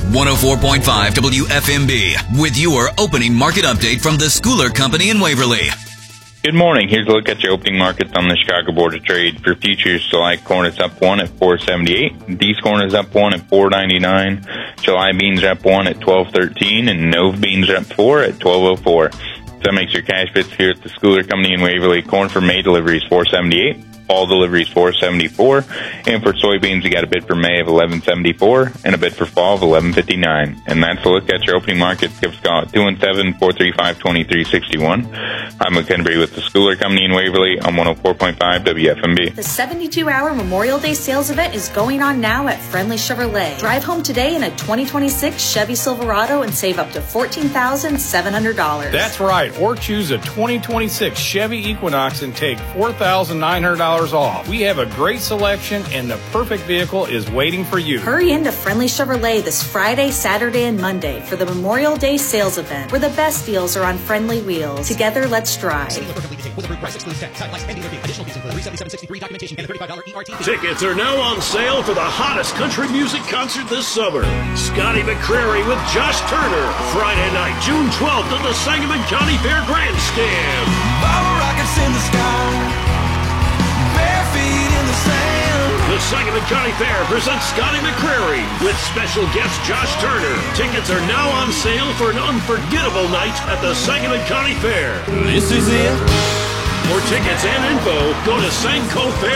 104.5 WFMB with your opening market update from the Schooler Company in Waverly. Good morning. Here's a look at your opening markets on the Chicago Board of Trade. For futures, July corn is up 1 at $4.78. D's corn is up 1 at $4.99. July beans are up 1 at $12.13. And Nove beans are up 4 at $12.04. So that makes your cash bits here at the Schooler Company in Waverly. Corn for May deliveries $4.78. Fall deliveries $4.74. And for soybeans, you got a bid for May of $11.74 and a bid for fall of $11.59. And that's a look at your opening markets. Give us a call at 217-435-2361. I'm Luke Henry with the Schooler Company in Waverly on 104.5 WFMB. The 72-hour Memorial Day sales event is going on now at Friendly Chevrolet. Drive home today in a 2026 Chevy Silverado and save up to $14,700. That's right. Or choose a 2026 Chevy Equinox and take $4,900 off. We have a great selection and the perfect vehicle is waiting for you. Hurry into Friendly Chevrolet this Friday, Saturday, and Monday for the Memorial Day sales event, where the best deals are on friendly wheels. Together, let's drive. Tickets are now on sale for the hottest country music concert this summer. Scotty McCreery with Josh Turner. Friday night, June 12th at the Sangamon County Fair Grandstand. Bottle rockets in the sky. The Sangamon County Fair presents Scotty McCreery with special guest Josh Turner. Tickets are now on sale for an unforgettable night at the Sangamon County Fair. This is it. For tickets and info, go to sancofair.com.